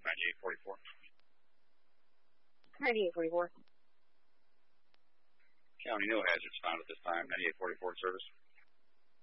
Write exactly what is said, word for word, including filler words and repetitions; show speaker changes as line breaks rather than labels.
ninety-eight forty-four.
ninety-eight forty-four.
County no hazards found at this time. ninety-eight forty-four service.